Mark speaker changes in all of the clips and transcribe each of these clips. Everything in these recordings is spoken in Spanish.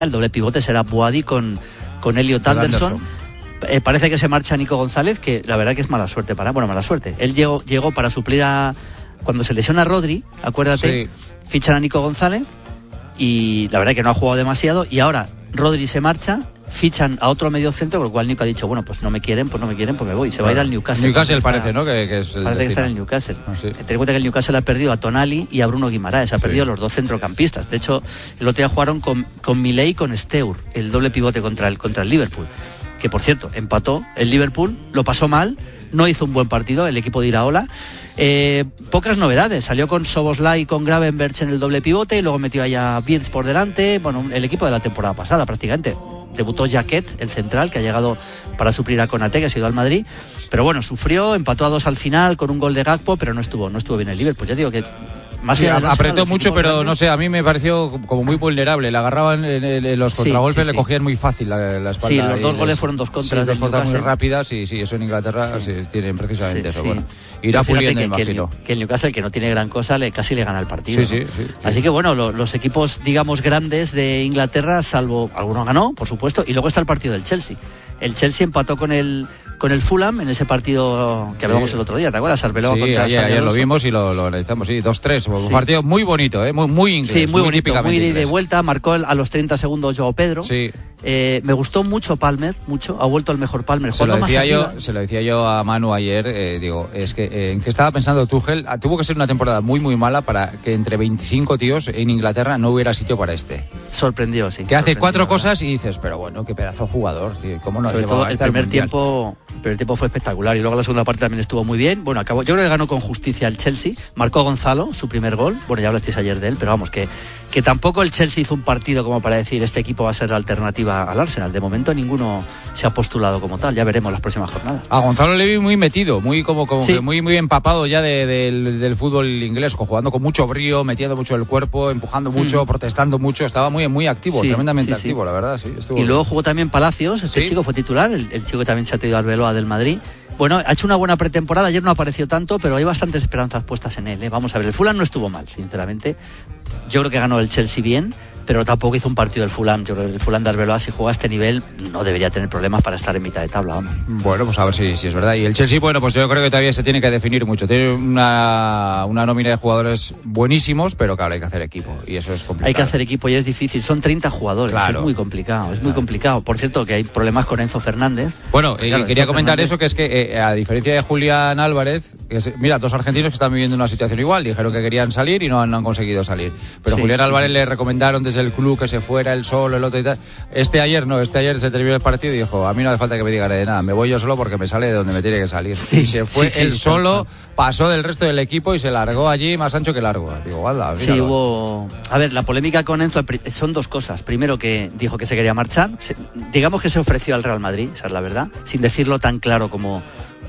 Speaker 1: El doble pivote será Boadi con Elliot Anderson. Parece que se marcha Nico González, que la verdad que es mala suerte mala suerte. Él llegó para suplir cuando se lesiona Rodri, acuérdate, fichan a Nico González y la verdad que no ha jugado demasiado, y ahora Rodri se marcha, fichan a otro mediocentro, con lo cual Nico ha dicho, bueno, pues no me quieren, pues me voy. Se va a ir al Newcastle.
Speaker 2: Newcastle parece, ¿no? Que es el
Speaker 1: parece destino. Que está en el Newcastle. Ten en cuenta que el Newcastle ha perdido a Tonali y a Bruno Guimaraes, ha perdido los dos centrocampistas. De hecho, el otro día jugaron con Milei y con Steur, el doble pivote contra el Liverpool, que por cierto, empató el Liverpool, lo pasó mal, no hizo un buen partido el equipo de Iraola. Pocas novedades, salió con Szoboszlai y con Gravenberch en el doble pivote y luego metió ahí a Wirtz por delante. Bueno, el equipo de la temporada pasada prácticamente. Debutó Jaquet, el central, que ha llegado para suplir a Konaté, que ha sido al Madrid, pero bueno, sufrió, empató a 2 al final con un gol de Gakpo, pero no estuvo bien el Liverpool. Ya digo que
Speaker 2: apretó mucho, pero no sé, a mí me pareció como muy vulnerable. Le agarraban en los contragolpes, le cogían muy fácil la espalda.
Speaker 1: Sí, los dos goles fueron 2 contras.
Speaker 2: 2 contras muy rápidas, y eso en Inglaterra tienen precisamente eso. Bueno, irá puliendo, imagino.
Speaker 1: Que el Newcastle, que no tiene gran cosa, casi le gana el partido. Sí. Así que bueno, los equipos, digamos, grandes de Inglaterra, salvo alguno ganó, por supuesto, y luego está el partido del Chelsea. El Chelsea empató con el Fulham en ese partido que hablamos el otro día, ¿te acuerdas? Arbeloa contra
Speaker 2: ayer lo vimos y lo analizamos, 2-3, un partido muy bonito, muy inglés.
Speaker 1: Sí, muy bonito, muy de vuelta, marcó a los 30 segundos Joao Pedro.
Speaker 2: Sí.
Speaker 1: Me gustó mucho Palmer, ha vuelto el mejor Palmer.
Speaker 2: Se lo decía yo a Manu ayer, es que en que estaba pensando Tuchel, tuvo que ser una temporada muy muy mala para que entre 25 tíos en Inglaterra no hubiera sitio para este.
Speaker 1: Sorprendió, sí.
Speaker 2: Que hace 4 cosas y dices, pero bueno, qué pedazo de jugador, tío, ¿cómo no
Speaker 1: sobre todo el primer tiempo fue espectacular, y luego la segunda parte también estuvo muy bien. Bueno, yo creo que ganó con justicia el Chelsea, marcó Gonzalo su primer gol, bueno, ya hablasteis ayer de él, pero vamos, que tampoco el Chelsea hizo un partido como para decir este equipo va a ser la alternativa al Arsenal. De momento ninguno se ha postulado como tal, ya veremos las próximas jornadas.
Speaker 2: A Gonzalo le vi muy metido, muy que muy empapado ya del fútbol inglés, jugando con mucho brío, metiendo mucho el cuerpo, empujando mucho, protestando mucho, estaba muy activo, tremendamente activo, la verdad, sí.
Speaker 1: Y luego jugó también Palacios, chico fue titular, el chico que también se ha traído Arbeloa del Madrid. Bueno, ha hecho una buena pretemporada, ayer no apareció tanto, pero hay bastantes esperanzas puestas en él. Vamos a ver, el Fulham no estuvo mal, sinceramente. Yo creo que ganó el Chelsea bien, pero tampoco hizo un partido del Fulham. Yo creo que el Fulham de Arbeloa, si juega a este nivel, no debería tener problemas para estar en mitad de tabla. Vamos.
Speaker 2: Bueno, pues a ver si es verdad. Y el Chelsea, bueno, pues yo creo que todavía se tiene que definir mucho. Tiene una nómina de jugadores buenísimos, pero claro, hay que hacer equipo, y eso es complicado.
Speaker 1: Hay que hacer equipo y es difícil. Son 30 jugadores, claro. Es muy complicado. Por cierto, que hay problemas con Enzo Fernández.
Speaker 2: Bueno, quería comentar eso, que es que a diferencia de Julián Álvarez, mira, 2 argentinos que están viviendo una situación igual, dijeron que querían salir y no han conseguido salir. Pero Julián Álvarez le recomendaron desde el club que se fuera él solo, el otro y tal. Este ayer se terminó el partido y dijo, a mí no hace falta que me digan de nada, me voy yo solo porque me sale de donde me tiene que salir. Y se fue él solo, pasó del resto del equipo y se largó allí más ancho que largo. Digo, guarda,
Speaker 1: sí, hubo... A ver, la polémica con Enzo son 2 cosas. Primero, que dijo que se quería marchar. Digamos que se ofreció al Real Madrid, esa es la verdad, sin decirlo tan claro como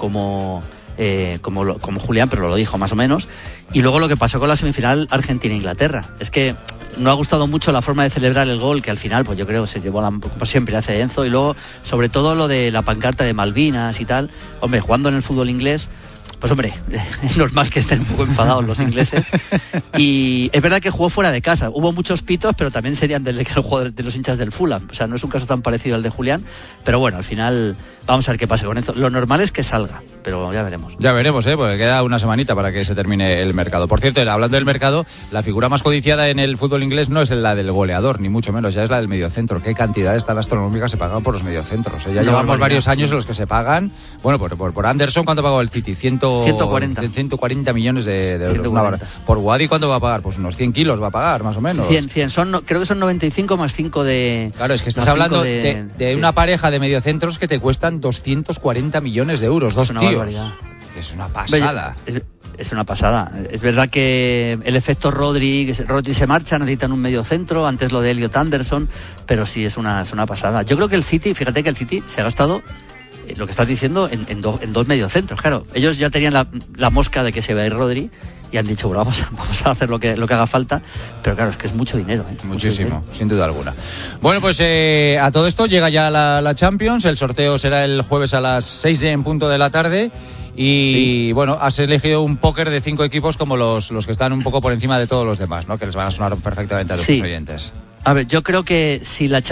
Speaker 1: Julián, pero lo dijo más o menos. Y luego lo que pasó con la semifinal Argentina-Inglaterra, es que no ha gustado mucho la forma de celebrar el gol, que al final, pues yo creo, se llevó como siempre hace Enzo. Y luego, sobre todo, lo de la pancarta de Malvinas y tal. Hombre, jugando en el fútbol inglés, pues hombre, es normal que estén un poco enfadados los ingleses. Y es verdad que jugó fuera de casa. Hubo muchos pitos, pero también serían de los hinchas del Fulham. O sea, no es un caso tan parecido al de Julián. Pero bueno, al final vamos a ver qué pasa con esto. Lo normal es que salga, pero ya veremos.
Speaker 2: Ya veremos, porque queda una semanita para que se termine el mercado. Por cierto, hablando del mercado, la figura más codiciada en el fútbol inglés no es la del goleador, ni mucho menos, ya es la del mediocentro. ¿Qué cantidades tan astronómicas se pagan por los mediocentros? Ya llevamos varios años en los que se pagan. Bueno, por Anderson, ¿cuánto pagó el City? 140 millones de euros. 140. Por Boadi, ¿cuánto va a pagar? Pues unos 100 kilos va a pagar, más o menos.
Speaker 1: 100. Creo que son 95 más 5 de...
Speaker 2: Claro, es que estás hablando de una pareja de mediocentros que te cuestan 240 millones de euros. Dos tíos. Barbaridad. Es una pasada.
Speaker 1: Es una pasada. Es verdad que el efecto Rodri se marcha, necesitan un mediocentro, antes lo de Elliot Anderson, pero sí, es una pasada. Yo creo que el City, fíjate que el City se ha gastado... lo que estás diciendo en 2 mediocentros, claro. Ellos ya tenían la mosca de que se va a ir Rodri y han dicho, bueno, vamos a hacer lo que haga falta, pero claro, es que es mucho dinero.
Speaker 2: Muchísimo, sin duda alguna. Bueno, pues a todo esto llega ya la Champions, el sorteo será el jueves a las 6 en punto de la tarde. Y bueno, has elegido un póker de 5 equipos como los que están un poco por encima de todos los demás, ¿no? Que les van a sonar perfectamente a los oyentes.
Speaker 1: A ver, yo creo que si la